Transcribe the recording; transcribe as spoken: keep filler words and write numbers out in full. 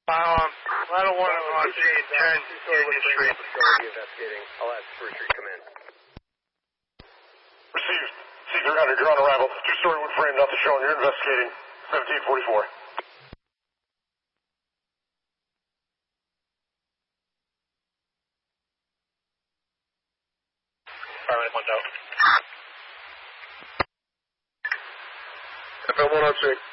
Um, I don't want to on C ten Union Street. Investigating. I'll ask First Street come in. Received. C three hundred, you're on arrival. Two-story wood frame, not to show, and you're investigating. seventeen forty-four. Alright, one out. F L one on six.